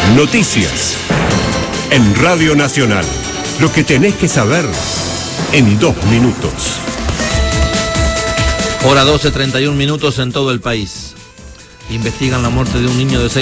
Noticias. En Radio Nacional. Lo que tenés que saber en 2 minutos. Hora 12:31 en todo el país. Investigan la muerte de un niño de 6